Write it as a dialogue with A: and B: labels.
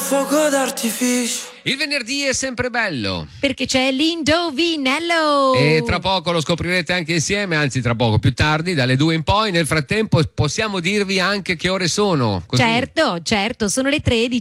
A: fuoco d'artificio.
B: Il venerdì è sempre bello,
C: perché c'è l'indovinello.
B: e tra poco lo scoprirete anche insieme, anzi tra poco, più tardi, dalle 2 in poi. Nel frattempo possiamo dirvi anche che ore sono, così.
C: Certo, sono le 13.